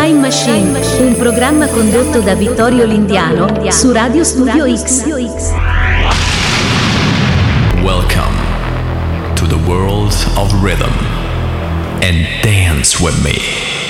Time Machine, un programma condotto da Vittorio Lindiano su Radio Studio X. Welcome to the world of rhythm and dance with me.